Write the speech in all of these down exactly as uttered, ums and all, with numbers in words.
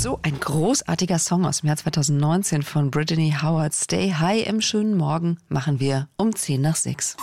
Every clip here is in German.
So ein großartiger Song aus dem Jahr zwanzig neunzehn von Brittany Howard. Stay High im schönen Morgen machen wir um zehn nach sechs.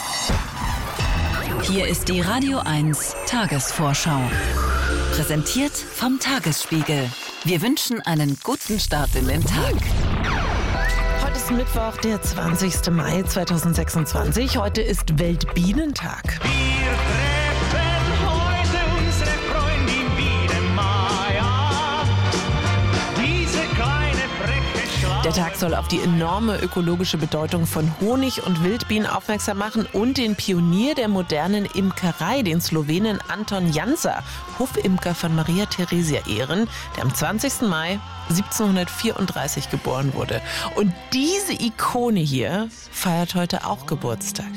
Hier ist die Radio eins Tagesvorschau. Präsentiert vom Tagesspiegel. Wir wünschen einen guten Start in den Tag. Heute ist Mittwoch, der zwanzigster Mai zweitausendsechsundzwanzig. Heute ist Weltbienentag. Wir treffen heute unsere Freundin wieder Maya. Diese kleine freche Schlange. Der Tag soll auf die enorme ökologische Bedeutung von Honig und Wildbienen aufmerksam machen und den Pionier der modernen Imkerei, den Slowenen Anton Jansa, Hofimker von Maria Theresia ehren, der am zwanzigsten Mai siebzehnhundertvierunddreißig geboren wurde. Und diese Ikone hier feiert heute auch Geburtstag.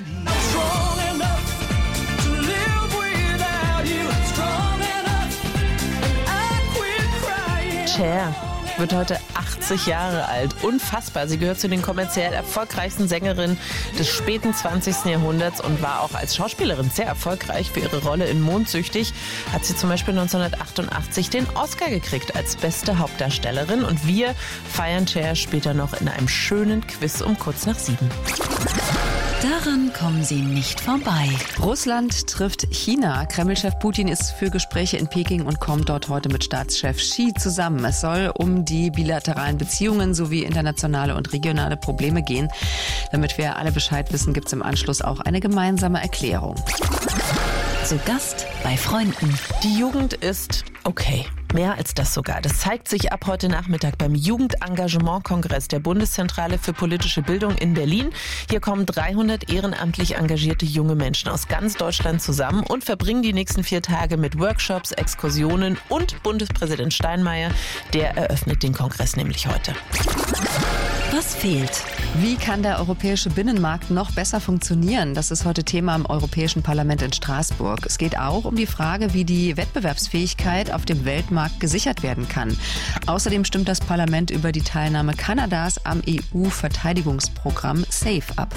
Cher wird heute achtzig Jahre alt. Unfassbar. Sie gehört zu den kommerziell erfolgreichsten Sängerinnen des späten zwanzigsten Jahrhunderts und war auch als Schauspielerin sehr erfolgreich. Für ihre Rolle in Mondsüchtig hat sie zum Beispiel neunzehnhundertachtundachtzig den Oscar gekriegt als beste Hauptdarstellerin. Und wir feiern Cher später noch in einem schönen Quiz um kurz nach sieben. Daran kommen Sie nicht vorbei. Russland trifft China. Kreml-Chef Putin ist für Gespräche in Peking und kommt dort heute mit Staatschef Xi zusammen. Es soll um die bilateralen Beziehungen sowie internationale und regionale Probleme gehen. Damit wir alle Bescheid wissen, gibt es im Anschluss auch eine gemeinsame Erklärung. Zu Gast bei Freunden. Die Jugend ist okay. Mehr als das sogar. Das zeigt sich ab heute Nachmittag beim Jugendengagement-Kongress der Bundeszentrale für politische Bildung in Berlin. Hier kommen dreihundert ehrenamtlich engagierte junge Menschen aus ganz Deutschland zusammen und verbringen die nächsten vier Tage mit Workshops, Exkursionen und Bundespräsident Steinmeier. Der eröffnet den Kongress nämlich heute. Was fehlt? Wie kann der europäische Binnenmarkt noch besser funktionieren? Das ist heute Thema im Europäischen Parlament in Straßburg. Es geht auch um die Frage, wie die Wettbewerbsfähigkeit auf dem Weltmarkt gesichert werden kann. Außerdem stimmt das Parlament über die Teilnahme Kanadas am E U-Verteidigungsprogramm SAFE ab.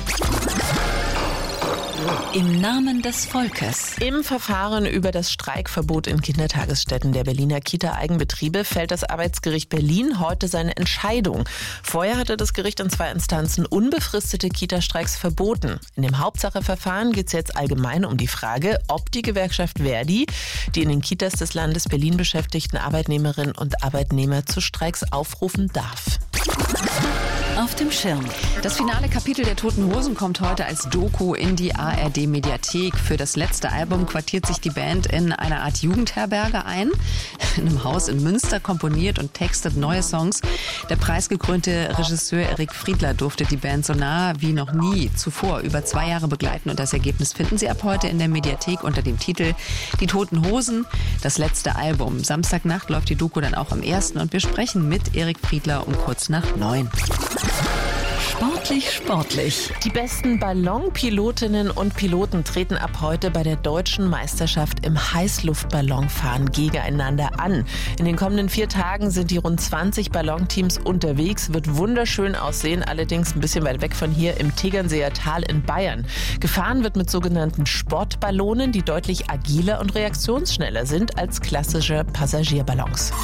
Im Namen des Volkes. Im Verfahren über das Streikverbot in Kindertagesstätten der Berliner Kita-Eigenbetriebe fällt das Arbeitsgericht Berlin heute seine Entscheidung. Vorher hatte das Gericht in zwei Instanzen unbefristete Kita-Streiks verboten. In dem Hauptsacheverfahren geht es jetzt allgemein um die Frage, ob die Gewerkschaft Verdi die in den Kitas des Landes Berlin beschäftigten Arbeitnehmerinnen und Arbeitnehmer zu Streiks aufrufen darf. Auf dem Schirm. Das finale Kapitel der Toten Hosen kommt heute als Doku in die A R D-Mediathek. Für das letzte Album quartiert sich die Band in einer Art Jugendherberge ein. In einem Haus in Münster komponiert und textet neue Songs. Der preisgekrönte Regisseur Erik Friedler durfte die Band so nah wie noch nie zuvor über zwei Jahre begleiten. Und das Ergebnis finden Sie ab heute in der Mediathek unter dem Titel Die Toten Hosen, das letzte Album. Samstagnacht läuft die Doku dann auch am ersten und wir sprechen mit Erik Friedler um kurz nach neun. Sportlich, sportlich. Die besten Ballonpilotinnen und Piloten treten ab heute bei der deutschen Meisterschaft im Heißluftballonfahren gegeneinander an. In den kommenden vier Tagen sind die rund zwanzig Ballonteams unterwegs. Wird wunderschön aussehen, allerdings ein bisschen weit weg von hier im Tegernseer Tal in Bayern. Gefahren wird mit sogenannten Sportballonen, die deutlich agiler und reaktionsschneller sind als klassische Passagierballons.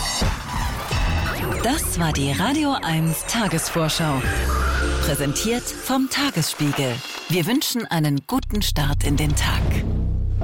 Das war die Radio eins Tagesvorschau. Präsentiert vom Tagesspiegel. Wir wünschen einen guten Start in den Tag.